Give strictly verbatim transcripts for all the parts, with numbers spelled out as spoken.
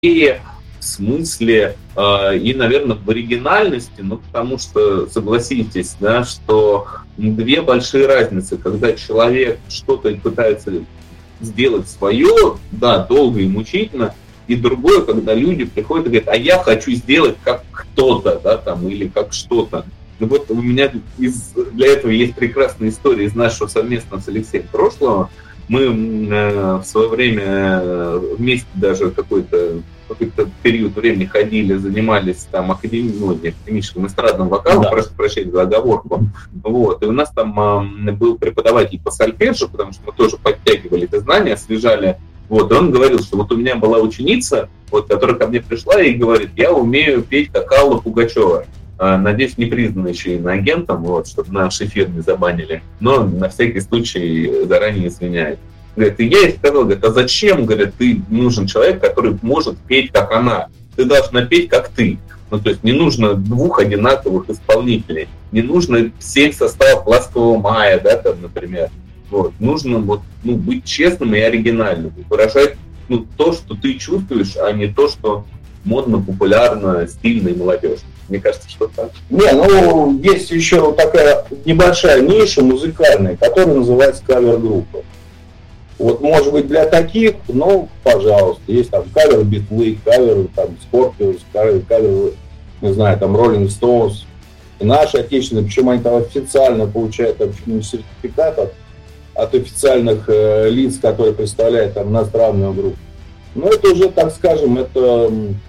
идее, в смысле э, и, наверное, в оригинальности, ну, потому что, согласитесь, да, что две большие разницы, когда человек что-то пытается сделать свое, да, долго и мучительно, и другое, когда люди приходят и говорят, а я хочу сделать как кто-то, да, там, или как что-то. Ну вот у меня из, для этого есть прекрасная история из нашего совместного с Алексеем прошлого. Мы э, в свое время вместе даже какой-то, какой-то период времени ходили, занимались там академи... ну, академическим эстрадным вокалом, да. Прошу прощения за оговорку. Вот. И у нас там э, был преподаватель по сольфеджио, потому что мы тоже подтягивали эти знания, освежали. Вот. И он говорил, что вот у меня была ученица, вот, которая ко мне пришла и говорит, я умею петь как Алла Пугачева. Надеюсь, не признан еще иноагентом, вот, чтобы наш эфир не забанили, но на всякий случай заранее извиняюсь. Говорит, и я ей сказал, говорит, а зачем, говорит, ты нужен человек, который может петь как она? Ты должна петь как ты. Ну, то есть не нужно двух одинаковых исполнителей, не нужно семь составов «Ласкового мая», да, там, например. Вот. Нужно вот, ну, быть честным и оригинальным, выражать ну, то, что ты чувствуешь, а не то, что модно, популярно, стильно и молодежно. Мне кажется, что так. Не, ну, есть еще такая небольшая ниша музыкальная, которая называется кавер-группа. Вот, может быть, для таких, ну, пожалуйста, есть там кавер-битлы, кавер, там, Scorpions, кавер, кавер, не знаю, там, Rolling Stones. И наши отечественные, причем они там официально получают там чуть-чуть сертификат от, от официальных э, лиц, которые представляют там иностранную группу. Но это уже, так скажем, это...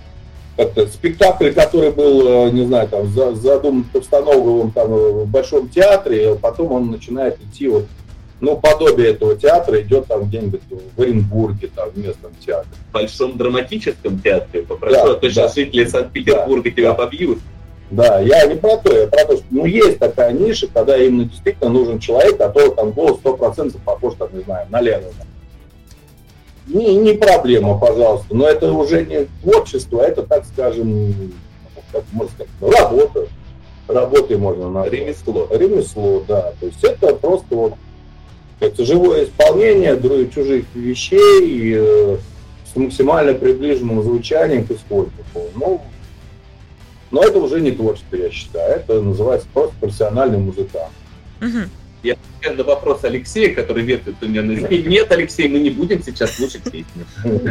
Это спектакль, который был, не знаю, там, задуман Товстоноговым там, в Большом театре, а потом он начинает идти, вот, ну, подобие этого театра идет там где-нибудь в Оренбурге, там, в местном театре. В Большом драматическом театре, попрошу, да, а то сейчас да. Жители Санкт-Петербурга да, тебя да. побьют. Да, я не про то, я про то, что, ну, есть такая ниша, когда именно действительно нужен человек, который там голос сто процентов похож, там, не знаю, на Ленина. Не, не проблема, пожалуйста, но это уже не творчество, это, так скажем, как можно сказать, работа. Работой можно назвать. Ремесло. Ремесло, да. То есть это просто вот это живое исполнение чужих вещей э, с максимально приближенным звучанием к исходнику. Ну, но это уже не творчество, я считаю. Это называется просто профессиональный музыкант. Угу. Я отвечаю на вопрос Алексея, который вертит у меня на языке. Нет, Алексей, мы не будем сейчас слушать песню.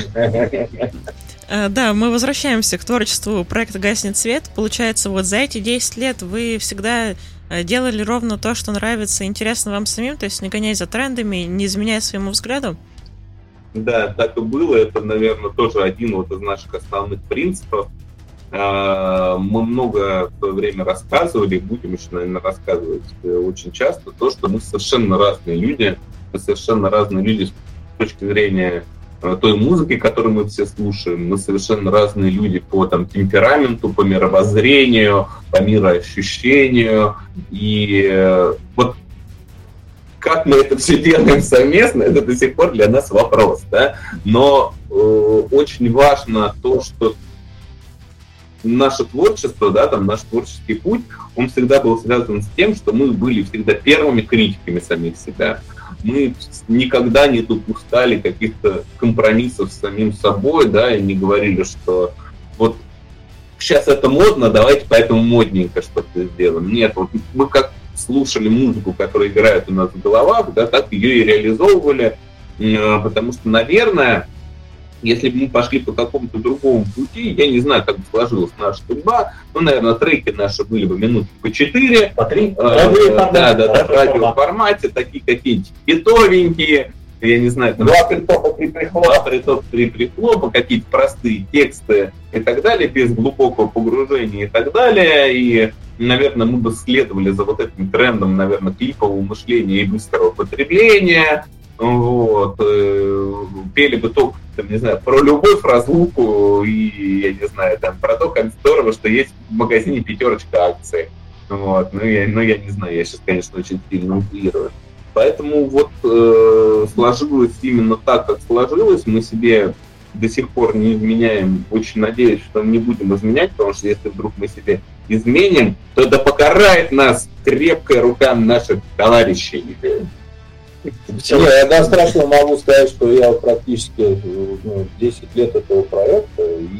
Да, мы возвращаемся к творчеству проекта «Гаснет свет». Получается, вот за эти десять лет вы всегда делали ровно то, что нравится и интересно вам самим, то есть не гоняясь за трендами, не изменяя своему взгляду? Да, так и было. Это, наверное, тоже один вот из наших основных принципов. Мы много в свое время рассказывали, будем еще, наверное, рассказывать очень часто, то, что мы совершенно разные люди, мы совершенно разные люди с точки зрения той музыки, которую мы все слушаем, мы совершенно разные люди по там, темпераменту, по мировоззрению, по мироощущению, и вот как мы это все делаем совместно, это до сих пор для нас вопрос, да, но э, очень важно то, что наше творчество, да, там, наш творческий путь, он всегда был связан с тем, что мы были всегда первыми критиками самих себя. Мы никогда не допускали каких-то компромиссов с самим собой, да, и не говорили, что вот сейчас это модно, давайте поэтому модненько что-то сделаем. Нет, вот мы как слушали музыку, которая играет у нас в головах, да, так ее и реализовывали, потому что, наверное, если бы мы пошли по какому-то другому пути, я не знаю, как бы сложилась наша судьба, ну, наверное, треки наши были бы минут по четыре. По три? Э, да, да, да, в радиоформате, такие какие-то питовенькие, я не знаю. Там, два притопа, три прихлопа. Два притопа, три прихлопа, какие-то простые тексты и так далее, без глубокого погружения и так далее. И, наверное, мы бы следовали за вот этим трендом, наверное, клипового мышления и быстрого потребления. Вот, пели бы только, там, не знаю, про любовь, разлуку и, я не знаю, там, про то, как здорово, что есть в магазине пятерочка акций. Вот, ну, я, ну, я не знаю, я сейчас, конечно, очень сильно утрирую. Поэтому вот э, сложилось именно так, как сложилось. Мы себе до сих пор не изменяем. Очень надеюсь, что не будем изменять, потому что если вдруг мы себе изменим, то это покарает нас крепкая рука наших товарищей. Не, я достаточно могу сказать, что я практически ну, десять лет этого проекта,